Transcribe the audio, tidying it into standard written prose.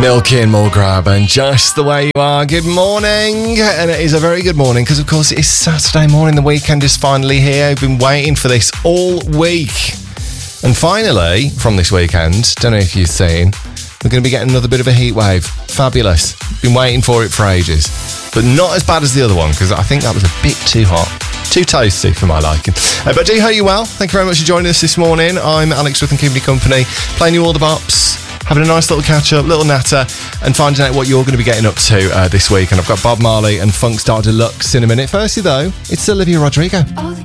Milky and Mulgrab and Just the Way You Are. Good morning, and it is a very good morning because of course it is Saturday morning. The weekend is finally here. I've been waiting for this all week, and finally from this weekend, don't know if you've seen, we're going to be getting another bit of a heat wave. Fabulous. Been waiting for it for ages, but not as bad as the other one because I think that was a bit too hot. Too toasty for my liking. But do hope you're well. Thank you very much for joining us this morning. I'm Alex Smith and keeping you company, playing you all the bops, having a nice little catch-up, little natter, and finding out what you're going to be getting up to this week. And I've got Bob Marley and Funk Star Deluxe in a minute. Firstly, though, it's Olivia Rodrigo. All